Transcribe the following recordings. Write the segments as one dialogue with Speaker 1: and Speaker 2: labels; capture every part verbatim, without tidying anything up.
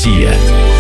Speaker 1: Россия.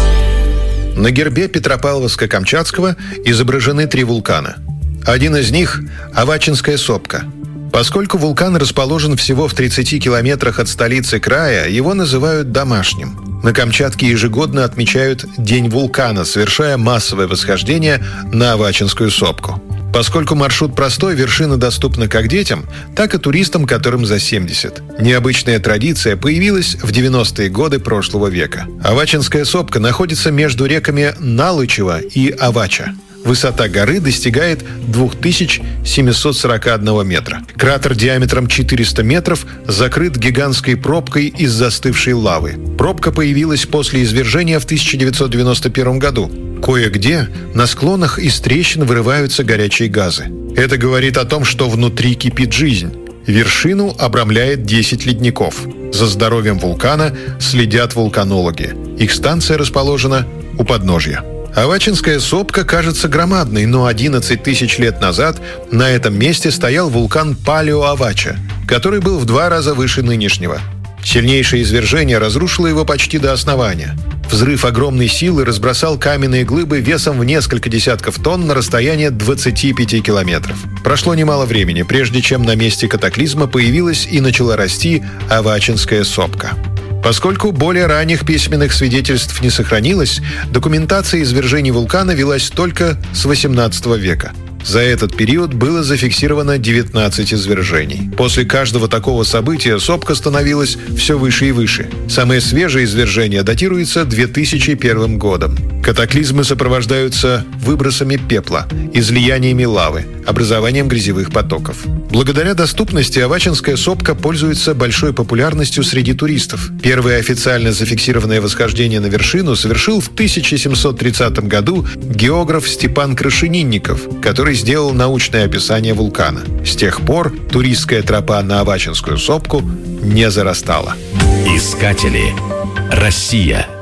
Speaker 2: На гербе Петропавловска-Камчатского изображены три вулкана. Один из них – Авачинская сопка. Поскольку вулкан расположен всего в тридцати километрах от столицы края, его называют домашним. На Камчатке ежегодно отмечают День вулкана, совершая массовое восхождение на Авачинскую сопку. Поскольку маршрут простой, вершина доступна как детям, так и туристам, которым за семьдесят. Необычная традиция появилась в девяностые годы прошлого века. Авачинская сопка находится между реками Налычева и Авача. Высота горы достигает две тысячи семьсот сорок один метра. Кратер диаметром четыреста метров закрыт гигантской пробкой из застывшей лавы. Пробка появилась после извержения в тысяча девятьсот девяносто первом году. Кое-где на склонах из трещин вырываются горячие газы. Это говорит о том, что внутри кипит жизнь. Вершину обрамляет десять ледников. За здоровьем вулкана следят вулканологи. Их станция расположена у подножья. Авачинская сопка кажется громадной, но одиннадцать тысяч лет назад на этом месте стоял вулкан Палео-Авача, который был в два раза выше нынешнего. Сильнейшее извержение разрушило его почти до основания. Взрыв огромной силы разбросал каменные глыбы весом в несколько десятков тонн на расстояние двадцати пяти километров. Прошло немало времени, прежде чем на месте катаклизма появилась и начала расти Авачинская сопка. Поскольку более ранних письменных свидетельств не сохранилось, документация извержений вулкана велась только с восемнадцатого века. За этот период было зафиксировано девятнадцать извержений. После каждого такого события сопка становилась все выше и выше. Самое свежее извержение датируется две тысячи первым годом. Катаклизмы сопровождаются выбросами пепла, излияниями лавы, образованием грязевых потоков. Благодаря доступности Авачинская сопка пользуется большой популярностью среди туристов. Первое официально зафиксированное восхождение на вершину совершил в тысяча семьсот тридцатом году географ Степан Крашенинников, который сделал научное описание вулкана. С тех пор туристская тропа на Авачинскую сопку не зарастала.
Speaker 1: Искатели. Россия.